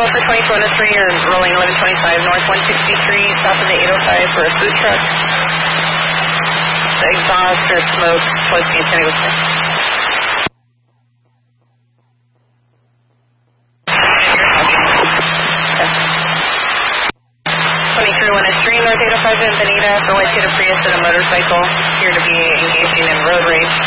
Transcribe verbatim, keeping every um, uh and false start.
for twenty-two oh three, you're rolling eleven twenty-five north one sixty-three, south of the eight oh five for a food truck. The exhaust or smoke towards me is going to go clear. twenty-three one three, north eight oh five in Benita for White Tater Prius and a motorcycle. Here to be engaging in road rage.